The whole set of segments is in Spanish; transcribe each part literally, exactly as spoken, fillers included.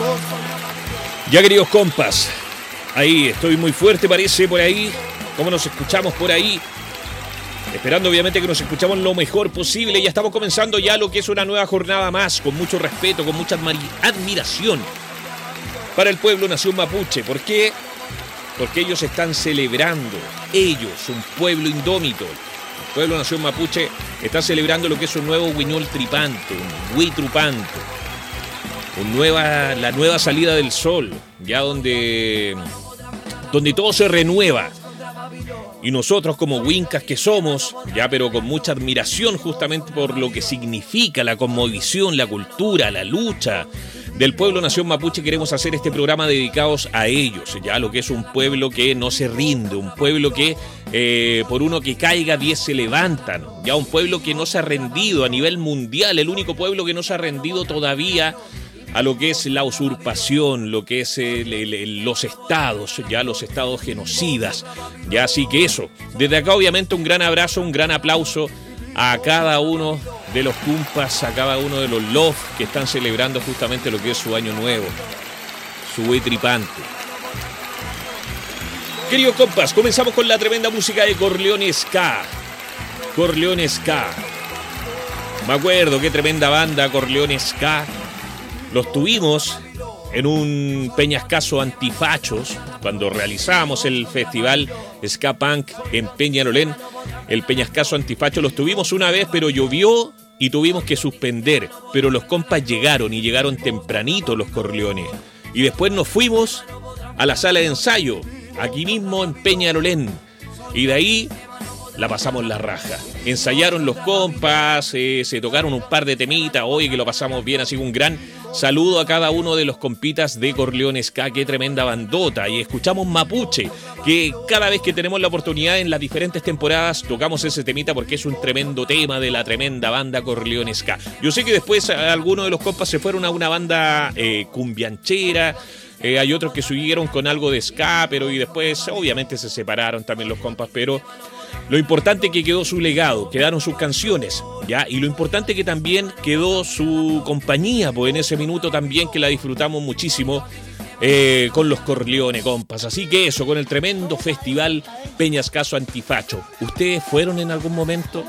Ya, queridos compas, ahí estoy muy fuerte, parece, por ahí. ¿Cómo nos escuchamos por ahí? Esperando obviamente que nos escuchamos lo mejor posible. Ya estamos comenzando ya lo que es una nueva jornada más, con mucho respeto, con mucha admiración para el pueblo nación mapuche. ¿Por qué? Porque ellos están celebrando, ellos, un pueblo indómito. El pueblo nación mapuche está celebrando lo que es un nuevo Huiñol tripante, un huitrupante, un nueva, la nueva salida del sol, ya donde, donde todo se renueva. Y nosotros como huincas que somos, ya pero con mucha admiración justamente por lo que significa la cosmovisión, la cultura, la lucha del pueblo nación mapuche, queremos hacer este programa dedicados a ellos, ya lo que es un pueblo que no se rinde, un pueblo que eh, por uno que caiga diez se levantan, ya un pueblo que no se ha rendido a nivel mundial, el único pueblo que no se ha rendido todavía a lo que es la usurpación, lo que es el, el, el, los estados, ya los estados genocidas, ya así que eso, desde acá obviamente un gran abrazo, un gran aplauso a cada uno de los cumpas, a cada uno de los love que están celebrando justamente lo que es su año nuevo, su huitripante. Queridos compas, comenzamos con la tremenda música de Corleone Ska, Corleone Ska, me acuerdo qué tremenda banda Corleone Ska. Los tuvimos en un Peñascaso Antifachos, cuando realizamos el festival Ska Punk en Peñalolén. El Peñascaso Antifachos los tuvimos una vez, pero llovió y tuvimos que suspender. Pero los compas llegaron y llegaron tempranito los Corleones. Y después nos fuimos a la sala de ensayo, aquí mismo en Peñalolén. Y de ahí la pasamos la raja. Ensayaron los compas, eh, se tocaron un par de temitas, oye que lo pasamos bien, así que un gran saludo a cada uno de los compitas de Corleone Ska, qué tremenda bandota. Y escuchamos Mapuche, que cada vez que tenemos la oportunidad en las diferentes temporadas tocamos ese temita porque es un tremendo tema de la tremenda banda Corleone Ska. Yo sé que después algunos de los compas se fueron a una banda eh, cumbianchera. Eh, hay otros que siguieron con algo de ska, pero y después obviamente se separaron también los compas, pero lo importante es que quedó su legado, quedaron sus canciones, ¿ya? Y lo importante es que también quedó su compañía, pues en ese minuto también que la disfrutamos muchísimo eh, con los Corleone, compas. Así que eso, con el tremendo festival Peñascaso Antifacho. ¿Ustedes fueron en algún momento?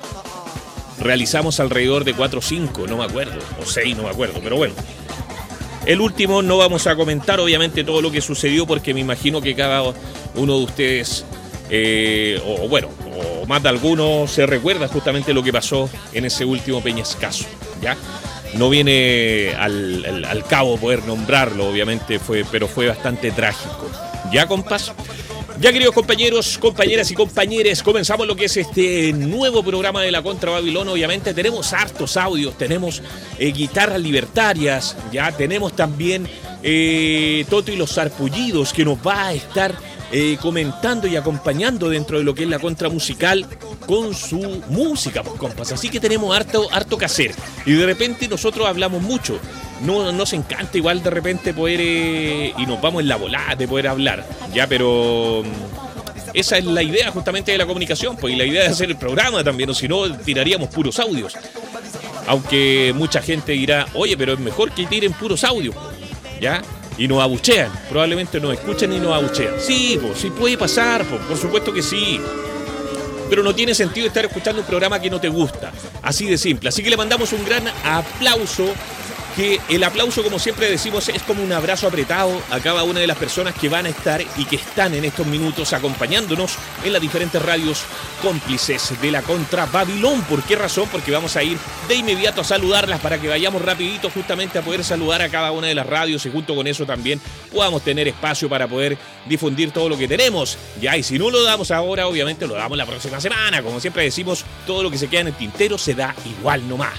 Realizamos alrededor de cuatro o cinco, no me acuerdo, o seis, no me acuerdo, pero bueno. El último no vamos a comentar obviamente todo lo que sucedió porque me imagino que cada uno de ustedes, eh, o bueno, o más de alguno se recuerda justamente lo que pasó en ese último Peñascaso, ¿ya? No viene al, al, al cabo poder nombrarlo, obviamente, fue, pero fue bastante trágico. ¿Ya, compas? Ya, queridos compañeros, compañeras y compañeros, comenzamos lo que es este nuevo programa de la Contra Babilón. Obviamente tenemos hartos audios, tenemos eh, guitarras libertarias, ya tenemos también eh, Toto y los Sarpullidos, que nos va a estar eh, comentando y acompañando dentro de lo que es la Contra Musical con su música, pues, compas. Así que tenemos harto, harto que hacer. Y de repente nosotros hablamos mucho. No nos encanta igual de repente poder eh, y nos vamos en la volada de poder hablar, ya, pero esa es la idea justamente de la comunicación, pues, y la idea de hacer el programa también, o si no tiraríamos puros audios. Aunque mucha gente dirá, oye, pero es mejor que tiren puros audios, ya, y nos abuchean, probablemente nos escuchan y nos abuchean. Sí, pues, sí puede pasar, pues, por supuesto que sí. Pero no tiene sentido estar escuchando un programa que no te gusta, así de simple. Así que le mandamos un gran aplauso. Que el aplauso, como siempre decimos, es como un abrazo apretado a cada una de las personas que van a estar y que están en estos minutos acompañándonos en las diferentes radios cómplices de la Contra Babilón. ¿Por qué razón? Porque vamos a ir de inmediato a saludarlas para que vayamos rapidito justamente a poder saludar a cada una de las radios y junto con eso también podamos tener espacio para poder difundir todo lo que tenemos. Ya, y si no lo damos ahora, obviamente lo damos la próxima semana. Como siempre decimos, todo lo que se queda en el tintero se da igual nomás.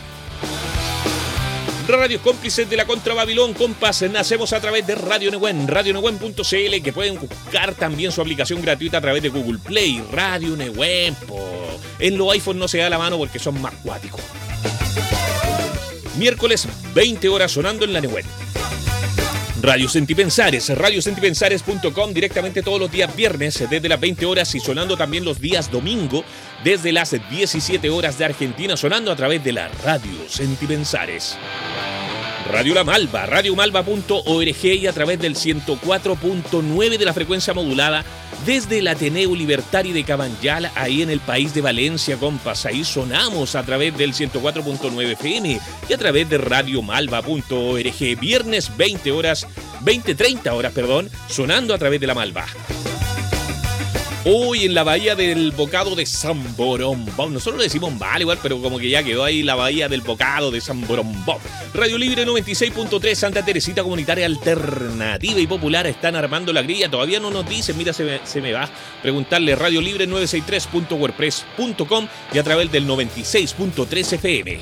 Radios cómplices de la Contra Babilón, compas, nacemos a través de Radio Nehuen, radio nehuen punto c l, que pueden buscar también su aplicación gratuita a través de Google Play. Radio Nehuen, po. En los iPhone no se da la mano porque son más cuáticos. Miércoles, veinte horas sonando en la Nehuen. Radio Sentipensares, radio sentipensares punto com, directamente todos los días viernes desde las veinte horas y sonando también los días domingo desde las diecisiete horas de Argentina, sonando a través de la Radio Sentipensares. Radio La Malva, radio malva punto org y a través del ciento cuatro punto nueve de la frecuencia modulada desde el Ateneo Libertario de Cabanyal, ahí en el país de Valencia, compas. Ahí sonamos a través del ciento cuatro punto nueve F M y a través de radio malva punto org. Viernes veinte horas, veinte treinta horas, perdón, sonando a través de La Malva. Hoy en la bahía del Bocado de San Borombón. Nosotros le decimos mal igual, pero como que ya quedó ahí la bahía del Bocado de San Borombón. Radio Libre noventa y seis punto tres, Santa Teresita Comunitaria Alternativa y Popular están armando la grilla. Todavía no nos dicen, mira, se me, se me va a preguntarle. Radio Libre novecientos sesenta y tres punto wordpress punto com y a través del noventa y seis punto tres F M.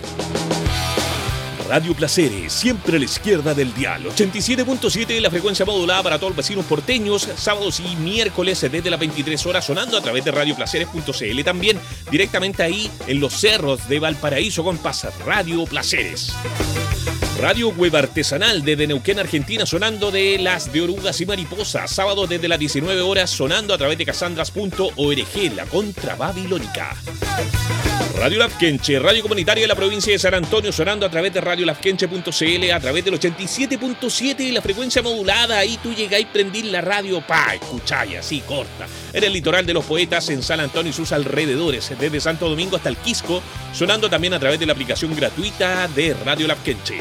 Radio Placeres, siempre a la izquierda del dial. ochenta y siete punto siete, la frecuencia modulada para todos los vecinos porteños, sábados y miércoles desde las veintitrés horas, sonando a través de radio placeres punto c l. También directamente ahí en los cerros de Valparaíso, compas, Radio Placeres. Radio Web Artesanal desde Neuquén, Argentina, sonando de las de orugas y mariposas. Sábado desde las diecinueve horas, sonando a través de casandras punto org, la contra babilónica. Radio Lafkenche, radio comunitaria de la provincia de San Antonio, sonando a través de radio lafkenche punto c l, a través del ochenta y siete punto siete, la frecuencia modulada. Ahí tú llegáis, prendís la radio, pa, escucháis así, corta. En el litoral de los poetas, en San Antonio y sus alrededores, desde Santo Domingo hasta el Quisco, sonando también a través de la aplicación gratuita de Radio Lafkenche.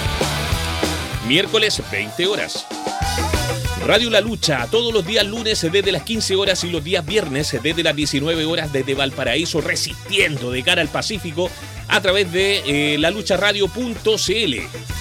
Miércoles, veinte horas. Radio La Lucha, todos los días lunes desde las quince horas y los días viernes desde las diecinueve horas desde Valparaíso, resistiendo de cara al Pacífico a través de eh, la lucha radio punto c l.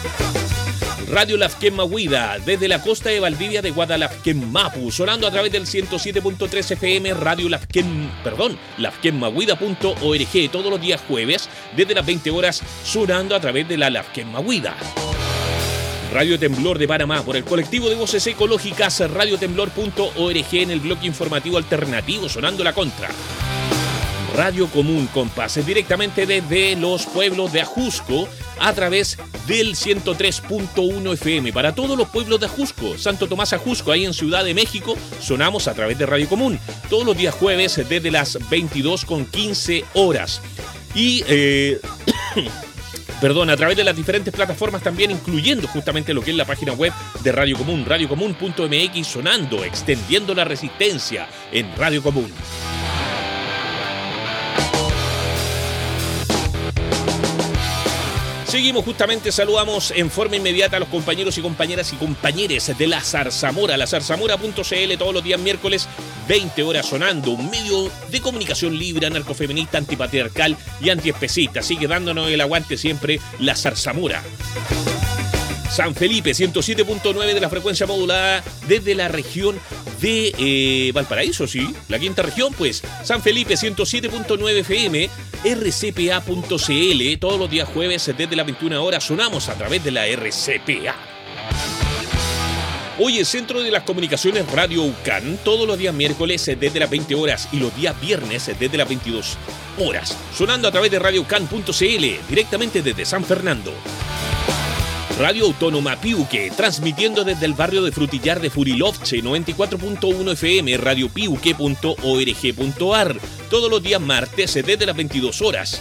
Radio Lafken Mahuida, desde la costa de Valdivia de Guadalafken Mapu, sonando a través del ciento siete punto tres F M, Radio Lafken, perdón, lafken mahuida punto org, todos los días jueves desde las veinte horas, sonando a través de la Lafken Mahuida. Radio Temblor de Panamá, por el colectivo de voces ecológicas, radio temblor punto org, en el bloque informativo alternativo, sonando la contra. Radio Común, compas, directamente desde los pueblos de Ajusco, a través del ciento tres punto uno F M. Para todos los pueblos de Ajusco, Santo Tomás Ajusco, ahí en Ciudad de México, sonamos a través de Radio Común. Todos los días jueves desde las veintidós con quince horas. Y... Eh, Perdón, a través de las diferentes plataformas también, incluyendo justamente lo que es la página web de Radio Común, radio común punto m x, sonando, extendiendo la resistencia en Radio Común. Seguimos justamente, saludamos en forma inmediata a los compañeros y compañeras y compañeres de la Zarzamora, la zarzamora punto c l, todos los días miércoles, veinte horas, sonando, un medio de comunicación libre, anarcofeminista, antipatriarcal y antiespecista. Sigue dándonos el aguante siempre la Zarzamora. San Felipe, ciento siete punto nueve de la frecuencia modulada desde la región de eh, Valparaíso, sí, la quinta región, pues. San Felipe, ciento siete punto nueve F M, R C P A punto c l, todos los días jueves desde las veintiuna horas, sonamos a través de la R C P A. Hoy el Centro de las Comunicaciones Radio UCAN, todos los días miércoles desde las veinte horas y los días viernes desde las veintidós horas, sonando a través de radio ucan punto c l, directamente desde San Fernando. Radio Autónoma Piuque, transmitiendo desde el barrio de Frutillar de Furilovche, noventa y cuatro punto uno F M, radio piuque punto org punto a r, todos los días martes desde las veintidós horas.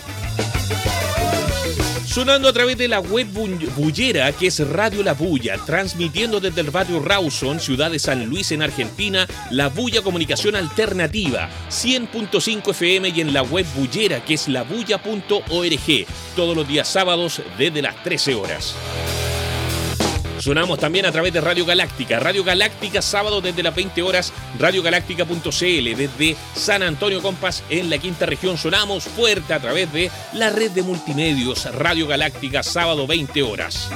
Sonando a través de la web bullera, que es Radio La Bulla, transmitiendo desde el barrio Rawson, ciudad de San Luis en Argentina, La Bulla Comunicación Alternativa, cien punto cinco F M, y en la web bullera, que es la bulla punto org, todos los días sábados desde las trece horas. Sonamos también a través de Radio Galáctica. Radio Galáctica, sábado desde las veinte horas, radio galáctica punto c l, desde San Antonio, compas, en la quinta región. Sonamos fuerte a través de la red de multimedios Radio Galáctica, sábado veinte horas.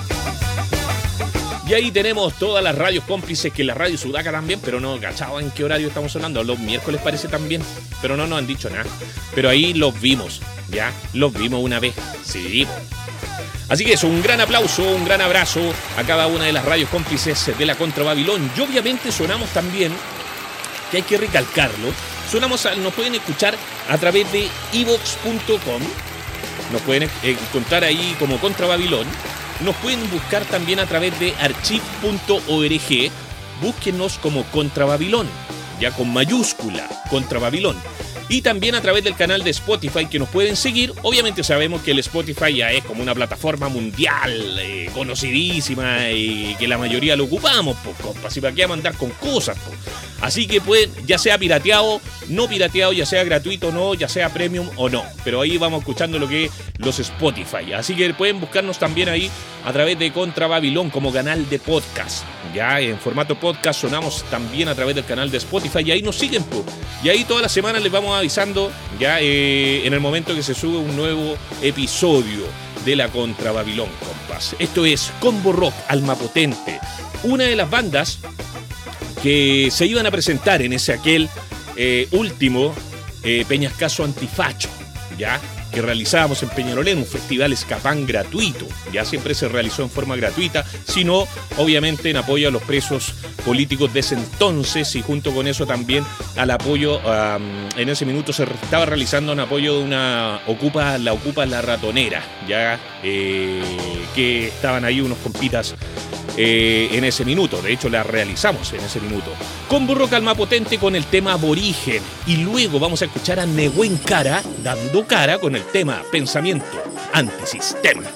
Y ahí tenemos todas las radios cómplices, que la Radio Sudaca también, pero no cachaba en qué horario estamos sonando. Los miércoles parece también, pero no nos han dicho nada. Pero ahí los vimos, ya, los vimos una vez. Sí. Así que eso, un gran aplauso, un gran abrazo a cada una de las radios cómplices de la Contra Babilón. Y obviamente sonamos también, que hay que recalcarlo, sonamos a, nos pueden escuchar a través de i vox punto com, nos pueden encontrar ahí como Contra Babilón, nos pueden buscar también a través de archive punto org, búsquenos como Contra Babilón, ya con mayúscula, Contra Babilón. y también a través del canal de Spotify que nos pueden seguir. Obviamente sabemos que el Spotify ya es como una plataforma mundial, eh, conocidísima y que la mayoría lo ocupamos, pues, compa, si para qué mandar con cosas, pues. Así que pueden, ya sea pirateado, no pirateado, ya sea gratuito o no, ya sea premium o no, pero ahí vamos escuchando lo que es los Spotify. Así que pueden buscarnos también ahí a través de Contra Babilón como canal de podcast. Ya en formato podcast sonamos también a través del canal de Spotify y ahí nos siguen, pues. Y ahí todas las semanas les vamos avisando ya eh, en el momento que se sube un nuevo episodio de la Contra Babilón, compas. Esto es Combo Rock, Alma Potente, una de las bandas que se iban a presentar en ese aquel eh, último eh, Peñascaso Antifacho, ya, que realizábamos en Peñalolén, un festival escapán gratuito, ya siempre se realizó en forma gratuita, sino obviamente en apoyo a los presos políticos de ese entonces y junto con eso también al apoyo, um, en ese minuto se estaba realizando un apoyo de una Ocupa, la Ocupa La Ratonera, ya, eh, que estaban ahí unos compitas Eh, en ese minuto, de hecho la realizamos en ese minuto. Combo Rock Alma Potente con el tema Aborigen y luego vamos a escuchar a Nehuen Cara dando cara con el tema Pensamiento Antisistema.